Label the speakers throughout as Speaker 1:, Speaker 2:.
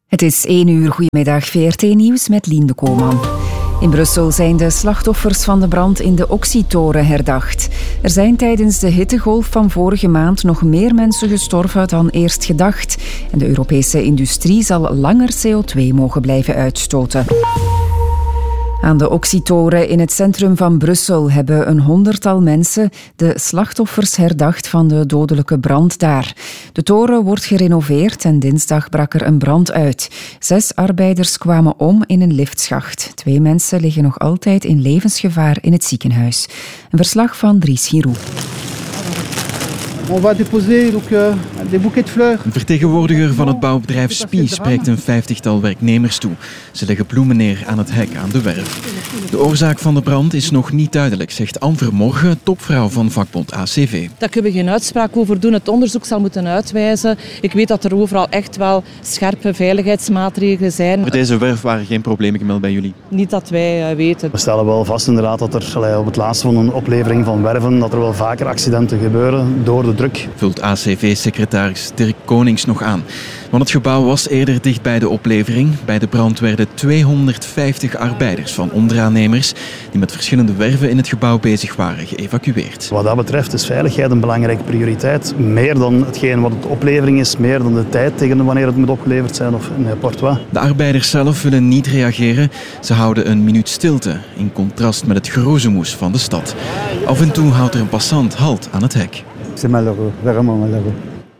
Speaker 1: Het is 1 uur. Goedemiddag, VRT-nieuws met Lien de Koolman. In Brussel zijn de slachtoffers van de brand in de Oxy-toren herdacht. Er zijn tijdens de hittegolf van vorige maand nog meer mensen gestorven dan eerst gedacht. En de Europese industrie zal langer CO2 mogen blijven uitstoten. Aan de Oxy-toren in het centrum van Brussel hebben een 100-tal mensen de slachtoffers herdacht van de dodelijke brand daar. De toren wordt gerenoveerd en dinsdag brak er een brand uit. 6 arbeiders kwamen om in een liftschacht. 2 mensen liggen nog altijd in levensgevaar in het ziekenhuis. Een verslag van Dries Giroux.
Speaker 2: On va déposer donc des bouquets de fleurs.
Speaker 3: Een vertegenwoordiger van het bouwbedrijf Spie spreekt een 50-tal werknemers toe. Ze leggen bloemen neer aan het hek aan de werf. De oorzaak van de brand is nog niet duidelijk, zegt Anne Vermorgen, topvrouw van vakbond ACV.
Speaker 4: Daar kunnen we geen uitspraak over doen. Het onderzoek zal moeten uitwijzen. Ik weet dat er overal echt wel scherpe veiligheidsmaatregelen zijn.
Speaker 3: Voor deze werf waren geen problemen gemeld bij jullie?
Speaker 4: Niet dat wij weten.
Speaker 2: We stellen wel vast inderdaad dat er op het laatste van een oplevering van werven dat er wel vaker accidenten gebeuren door de druk.
Speaker 3: Vult ACV-secretaris Dirk Konings nog aan. Want het gebouw was eerder dicht bij de oplevering. Bij de brand werden 250 arbeiders van onderaannemers die met verschillende werven in het gebouw bezig waren geëvacueerd.
Speaker 2: Wat dat betreft is veiligheid een belangrijke prioriteit. Meer dan hetgeen wat de oplevering is, meer dan de tijd tegen wanneer het moet opgeleverd zijn of n'importe wat.
Speaker 3: De arbeiders zelf willen niet reageren. Ze houden een minuut stilte, in contrast met het geroezemoes van de stad. Af en toe houdt er een passant halt aan het hek.
Speaker 2: C'est malheureux, vraiment malheureux.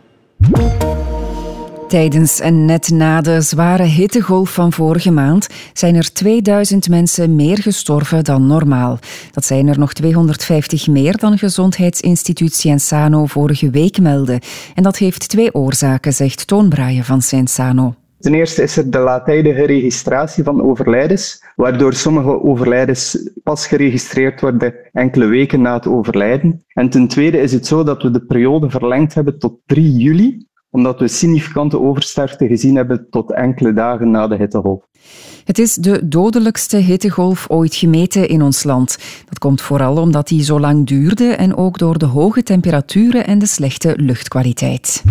Speaker 1: Tijdens en net na de zware hittegolf van vorige maand zijn er 2000 mensen meer gestorven dan normaal. Dat zijn er nog 250 meer dan Gezondheidsinstituut Scienzano vorige week meldde. En dat heeft 2 oorzaken, zegt Toon Braaien van Scienzano.
Speaker 5: Ten eerste is er de laattijdige registratie van overlijdens, waardoor sommige overlijdens pas geregistreerd worden enkele weken na het overlijden. En ten tweede is het zo dat we de periode verlengd hebben tot 3 juli, omdat we significante oversterfte gezien hebben tot enkele dagen na de hittegolf.
Speaker 1: Het is de dodelijkste hittegolf ooit gemeten in ons land. Dat komt vooral omdat die zo lang duurde en ook door de hoge temperaturen en de slechte luchtkwaliteit.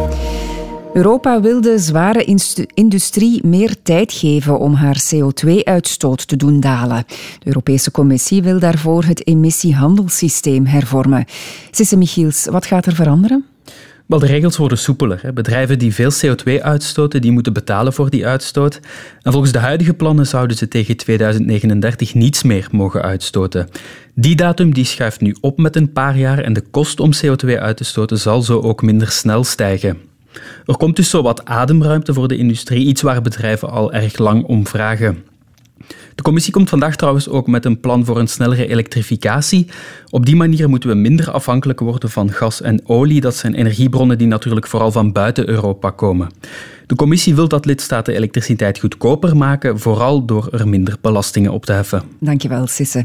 Speaker 1: Europa wil de zware industrie meer tijd geven om haar CO2-uitstoot te doen dalen. De Europese Commissie wil daarvoor het emissiehandelssysteem hervormen. Sisse Michiels, wat gaat er veranderen?
Speaker 6: Wel, de regels worden soepeler. Bedrijven die veel CO2 uitstoten, die moeten betalen voor die uitstoot. En volgens de huidige plannen zouden ze tegen 2039 niets meer mogen uitstoten. Die datum die schuift nu op met een paar jaar en de kost om CO2 uit te stoten zal zo ook minder snel stijgen. Er komt dus zo wat ademruimte voor de industrie, iets waar bedrijven al erg lang om vragen. De commissie komt vandaag trouwens ook met een plan voor een snellere elektrificatie. Op die manier moeten we minder afhankelijk worden van gas en olie. Dat zijn energiebronnen die natuurlijk vooral van buiten Europa komen. De commissie wil dat lidstaten elektriciteit goedkoper maken, vooral door er minder belastingen op te heffen.
Speaker 1: Dankjewel, Sisse.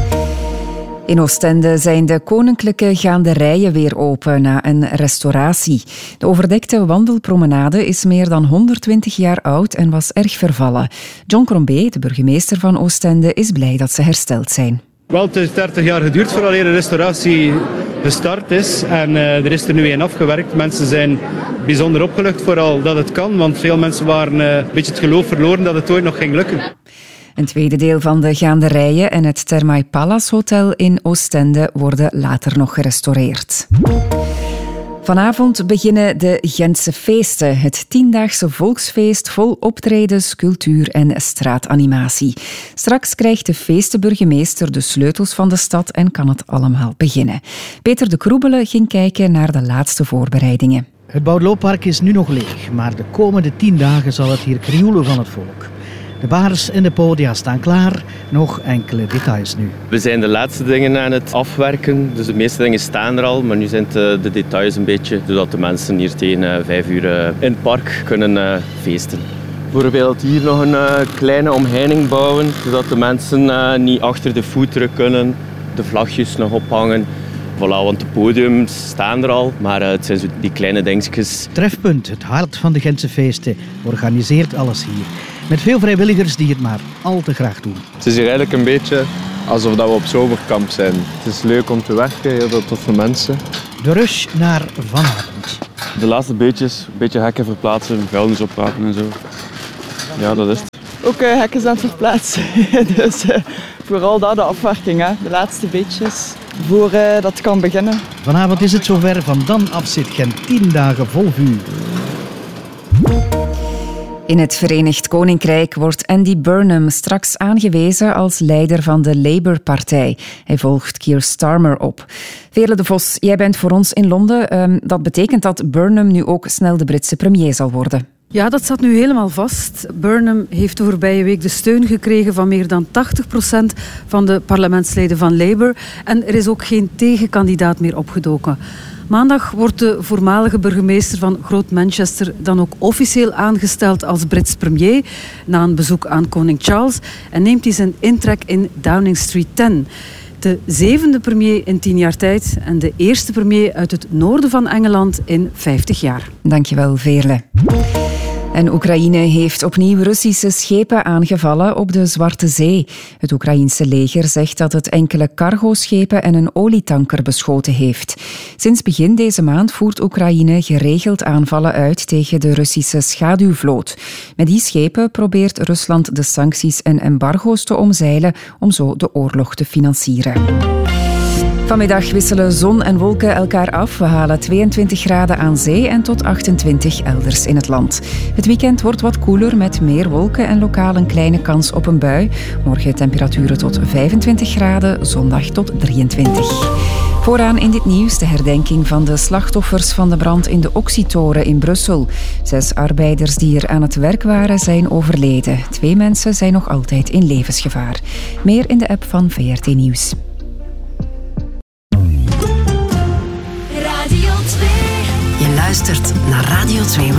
Speaker 1: In Oostende zijn de koninklijke gaanderijen weer open na een restauratie. De overdekte wandelpromenade is meer dan 120 jaar oud en was erg vervallen. John Crombé, de burgemeester van Oostende, is blij dat ze hersteld zijn.
Speaker 7: Wel, het is 30 jaar geduurd voordat de restauratie gestart is en er is er nu een afgewerkt. Mensen zijn bijzonder opgelucht vooral dat het kan, want veel mensen waren een beetje het geloof verloren dat het ooit nog ging lukken.
Speaker 1: Een tweede deel van de gaanderijen en het Thermae Palace Hotel in Oostende worden later nog gerestaureerd. Vanavond beginnen de Gentse feesten, het 10-daagse volksfeest vol optredens, cultuur en straatanimatie. Straks krijgt de feestenburgemeester de sleutels van de stad en kan het allemaal beginnen. Peter de Kroebele ging kijken naar de laatste voorbereidingen.
Speaker 8: Het Boudelooppark is nu nog leeg, maar de komende 10 dagen zal het hier krioelen van het volk. De bars en de podia staan klaar, nog enkele details nu.
Speaker 9: We zijn de laatste dingen aan het afwerken, dus de meeste dingen staan er al, maar nu zijn het de details een beetje, zodat de mensen hier tegen 5 uur in het park kunnen feesten. Bijvoorbeeld hier nog een kleine omheining bouwen, zodat de mensen niet achter de voeteren kunnen, de vlagjes nog ophangen. Voilà, want de podiums staan er al, maar het zijn zo die kleine dingetjes.
Speaker 8: Trefpunt, het hart van de Gentse feesten, organiseert alles hier. Met veel vrijwilligers die het maar al te graag doen.
Speaker 10: Het is hier eigenlijk een beetje alsof we op zomerkamp zijn. Het is leuk om te werken, heel veel toffe mensen.
Speaker 8: De rush naar vanavond.
Speaker 10: De laatste beetjes, een beetje hekken verplaatsen, vuilnis oprapen en zo. Ja, dat is het.
Speaker 11: Ook hekjes aan het verplaatsen. Dus vooral dat, de afwerking, hè. De laatste beetjes voor dat kan beginnen.
Speaker 8: Vanavond is het zover. Van dan af zit Gent 10 dagen vol vuur.
Speaker 1: In het Verenigd Koninkrijk wordt Andy Burnham straks aangewezen als leider van de Labour-partij. Hij volgt Keir Starmer op. Veerle de Vos, jij bent voor ons in Londen. Dat betekent dat Burnham nu ook snel de Britse premier zal worden.
Speaker 12: Ja, dat staat nu helemaal vast. Burnham heeft de voorbije week de steun gekregen van meer dan 80% van de parlementsleden van Labour. En er is ook geen tegenkandidaat meer opgedoken. Maandag wordt de voormalige burgemeester van Groot Manchester dan ook officieel aangesteld als Brits premier na een bezoek aan koning Charles en neemt hij zijn intrek in Downing Street 10. De 7e premier in 10 jaar tijd en de eerste premier uit het noorden van Engeland in 50 jaar.
Speaker 1: Dankjewel, Veerle. En Oekraïne heeft opnieuw Russische schepen aangevallen op de Zwarte Zee. Het Oekraïense leger zegt dat het enkele cargoschepen en een olietanker beschoten heeft. Sinds begin deze maand voert Oekraïne geregeld aanvallen uit tegen de Russische schaduwvloot. Met die schepen probeert Rusland de sancties en embargo's te omzeilen om zo de oorlog te financieren. Vanmiddag wisselen zon en wolken elkaar af. We halen 22 graden aan zee en tot 28 elders in het land. Het weekend wordt wat koeler met meer wolken en lokaal een kleine kans op een bui. Morgen temperaturen tot 25 graden, zondag tot 23. Vooraan in dit nieuws de herdenking van de slachtoffers van de brand in de Oxytoren in Brussel. 6 arbeiders die er aan het werk waren zijn overleden. 2 mensen zijn nog altijd in levensgevaar. Meer in de app van VRT Nieuws.
Speaker 13: Je luistert naar Radio 2